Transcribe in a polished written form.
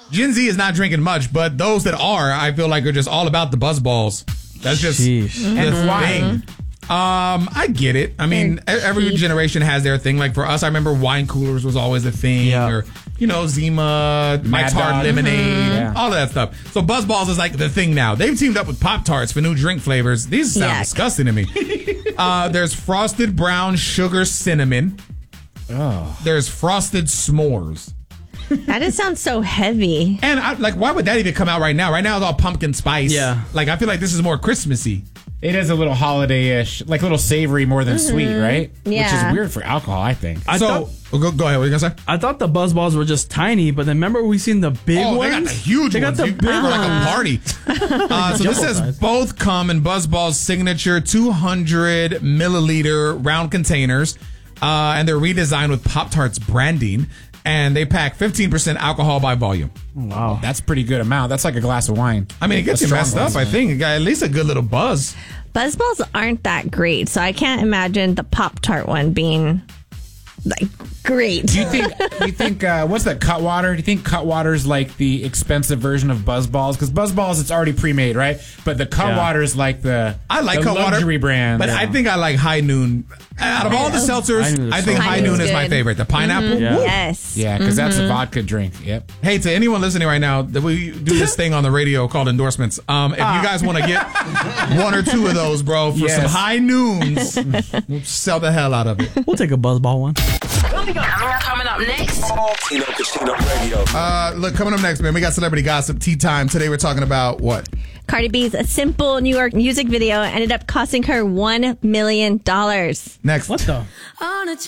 Gen Z is not drinking much, but those that are, I feel like are just all about the buzz balls. That's just the thing. I get it. I mean, every generation has their thing. Like for us, I remember wine coolers was always a thing, or Zima, My Tart Lemonade, all of that stuff. So Buzz Balls is like the thing now. They've teamed up with Pop Tarts for new drink flavors. These sound disgusting to me. There's Frosted Brown Sugar Cinnamon. There's Frosted S'mores. That just sounds so heavy. And why would that even come out right now? Right now it's all pumpkin spice. Yeah. Like I feel like this is more Christmassy. It is a little holiday-ish, like a little savory more than sweet, right? Yeah. Which is weird for alcohol, I think. Go ahead. What are you gonna say? I thought the Buzz Balls were just tiny, but then remember we seen the big ones? They got the huge ones. They got the big ones. Like a party. So this says both come in Buzz Balls signature 200 milliliter round containers, and they're redesigned with Pop-Tarts branding. And they pack 15% alcohol by volume. Wow. That's a pretty good amount. That's like a glass of wine. I mean, it gets you messed up, I think. It got at least a good little buzz. Buzz balls aren't that great, so I can't imagine the Pop-Tart one being like great. Do you think what's that, Cutwater? Do you think Cutwater's like the expensive version of Buzz Balls? Because Buzz Balls, it's already pre-made, right? But the Cutwater is like the Cutwater, luxury brand. But I think I like High Noon. Out of all the seltzers, I think High Noon is my favorite. The pineapple? Mm-hmm. Yes. Yeah, because that's a vodka drink. Yep. Hey, to anyone listening right now, we do this thing on the radio called endorsements. If you guys want to get one or two of those, bro, for some High Noons, we'll sell the hell out of it. We'll take a Buzz Ball one. Coming up next. Tino Casino Radio. Look, coming up next, man, we got celebrity gossip, tea time. Today we're talking about what? Cardi B's A Simple New York music video ended up costing her $1 million. Next. What the? On a